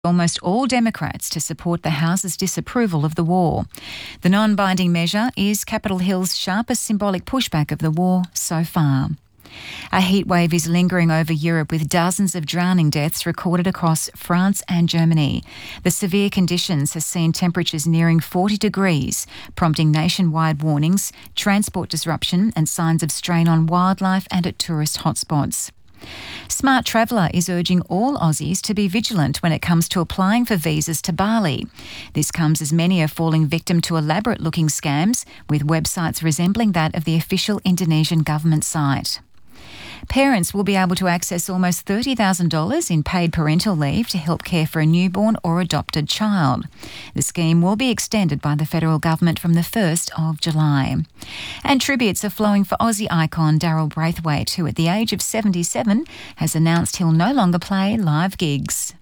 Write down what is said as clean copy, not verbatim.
almost all Democrats to support the House's disapproval of the war. The non-binding measure is Capitol Hill's sharpest symbolic pushback of the war so far. A heatwave is lingering over Europe with dozens of drowning deaths recorded across France and Germany. The severe conditions have seen temperatures nearing 40 degrees, prompting nationwide warnings, transport disruption and signs of strain on wildlife and at tourist hotspots. Smart Traveller is urging all Aussies to be vigilant when it comes to applying for visas to Bali. This comes as many are falling victim to elaborate-looking scams with websites resembling that of the official Indonesian government site. Parents will be able to access almost $30,000 in paid parental leave to help care for a newborn or adopted child. The scheme will be extended by the federal government from the 1st of July. And tributes are flowing for Aussie icon Daryl Braithwaite, who at the age of 77 has announced he'll no longer play live gigs.